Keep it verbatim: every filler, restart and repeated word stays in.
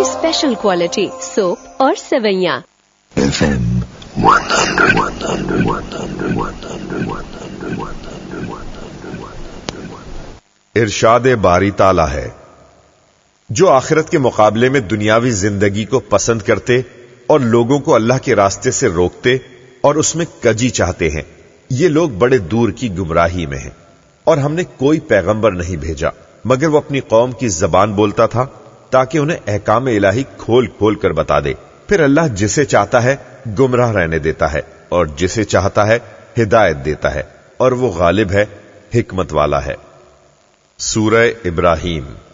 की special quality soap और सेवैयां। इरशाद बारी ताला है, जो आखिरत के मुकाबले में दुनियावी जिंदगी को पसंद करते और लोगों को अल्लाह के रास्ते से रोकते और उसमें कजी चाहते हैं, ये लोग बड़े दूर की गुमराही में हैं। और हमने कोई पैगंबर नहीं भेजा मगर वो अपनी कौम की जबान बोलता था ताकि उन्हें अहकाम इलाही खोल खोल कर बता दे। फिर अल्लाह जिसे चाहता है गुमराह रहने देता है और जिसे चाहता है हिदायत देता है, और वो गालिब है, हिकमत वाला है। सूरह इब्राहीम।